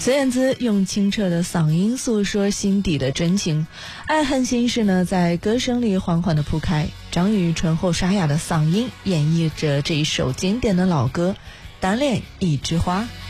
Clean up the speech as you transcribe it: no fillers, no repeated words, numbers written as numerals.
孙燕姿用清澈的嗓音诉说心底的真情，爱恨心事呢在歌声里缓缓地铺开。张宇醇厚沙哑的嗓音演绎着这一首经典的老歌《单恋一枝花》。